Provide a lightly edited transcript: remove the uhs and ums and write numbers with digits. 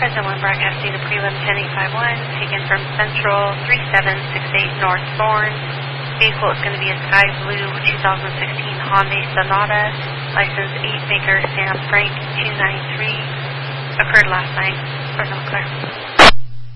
President 1 broadcasting a prelim 10851, taken from Central 3768 North Thorne. Vehicle is going to be a sky blue 2016 Hyundai Sonata, license 8 Baker Sam Frank 293. Occurred last night, or not clear.